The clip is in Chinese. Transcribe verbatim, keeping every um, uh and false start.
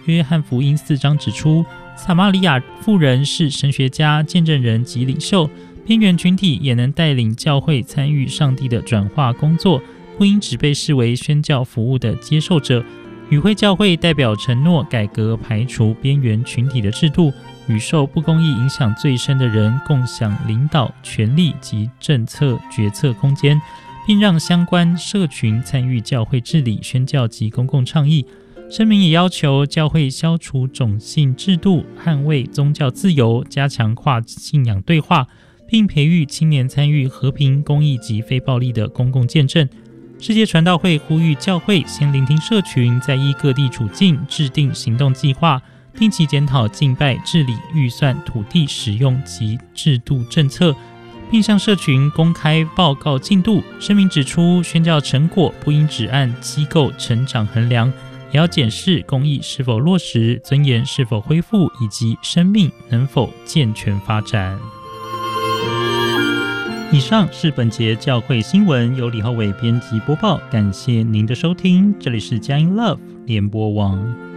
约翰福音四章指出，撒玛利亚妇人是神学家、见证人及领袖，边缘群体也能带领教会参与上帝的转化工作，不应只被视为宣教服务的接受者。与会教会代表承诺改革排除边缘群体的制度，与受不公义影响最深的人共享领导、权力及政策决策空间，并让相关社群参与教会治理、宣教及公共倡议。声明也要求教会消除种姓制度，捍卫宗教自由，加强跨信仰对话，并培育青年参与和平、公益及非暴力的公共见证。世界传道会呼吁教会先聆听社群，再依各地处境制定行动计划，定期检讨敬拜、治理、预算、土地使用及制度政策，并向社群公开报告进度。声明指出，宣教成果不应只按机构成长衡量，也要检视公义是否落实、尊严是否恢复，以及生命能否健全发展。以上是本节教会新闻，由李浩伟编辑播报，感谢您的收听，这里是佳音 Love 联播网。